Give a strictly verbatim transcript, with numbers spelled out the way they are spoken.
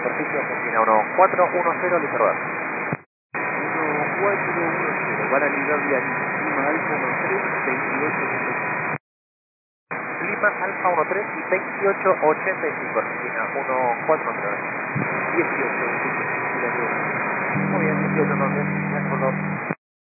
superficie Argentina, uno cuatro uno cero, listo rodar. uno cuatro uno cero, van a librar de aquí, Lima Alfa uno tres, veintiocho ochenta y cinco. Lima Alfa uno tres y veintiocho ochenta y cinco, Argentina, uno cuatro uno cero. dieciocho, disculpe, mira, Muy bien, dieciocho entonces, gracias por todo.